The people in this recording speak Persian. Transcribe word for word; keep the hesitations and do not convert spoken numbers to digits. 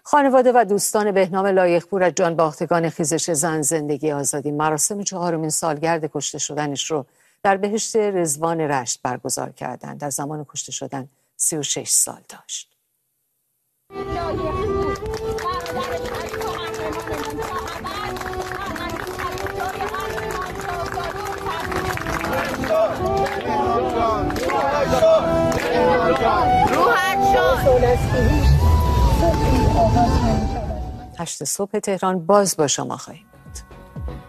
خانواده و دوستان بهنام لایقپور از جانباختگان خیزش زن زندگی آزادی مراسم چهارمین سالگرد کشته شدنش رو در بهشت رضوان رشت برگزار کردند. در زمان کشته شدن سی و شش سال داشت. هشت صبح تهران باز با شما خواهیم.